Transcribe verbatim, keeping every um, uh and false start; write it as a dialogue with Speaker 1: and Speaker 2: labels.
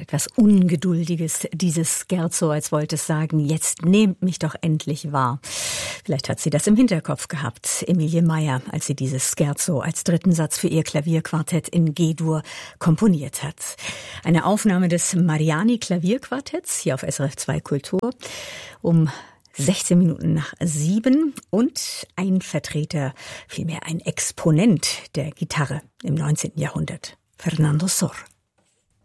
Speaker 1: etwas Ungeduldiges, dieses Scherzo, als wollte es sagen, jetzt nehmt mich doch endlich wahr. Vielleicht hat sie das im Hinterkopf gehabt, Emilie Meyer, als sie dieses Scherzo als dritten Satz für ihr Klavierquartett in G-Dur komponiert hat. Eine Aufnahme des Mariani Klavierquartetts hier auf S R F zwei Kultur um sechzehn Minuten nach sieben und ein Vertreter, vielmehr ein Exponent der Gitarre im neunzehnten Jahrhundert, Fernando Sor.